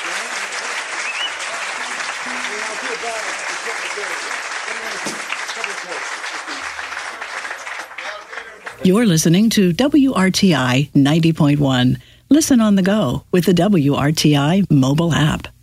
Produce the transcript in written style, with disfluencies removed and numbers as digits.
You're listening to WRTI 90.1. Listen on the go with the WRTI mobile app.